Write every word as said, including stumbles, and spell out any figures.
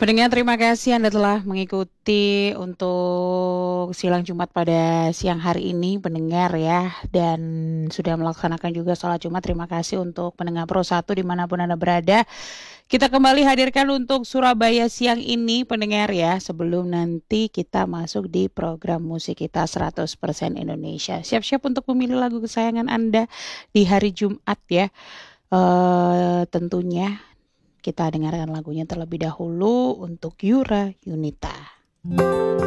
Pendengar, terima kasih Anda telah mengikuti untuk silang Jumat pada siang hari ini, pendengar ya, dan sudah melaksanakan juga sholat Jumat. Terima kasih untuk pendengar Pro satu dimanapun Anda berada. Kita kembali hadirkan untuk Surabaya siang ini, pendengar ya, sebelum nanti kita masuk di program musik kita seratus persen Indonesia. Siap-siap untuk memilih lagu kesayangan Anda di hari Jumat ya. Uh, tentunya kita dengarkan lagunya terlebih dahulu untuk Yura Yunita.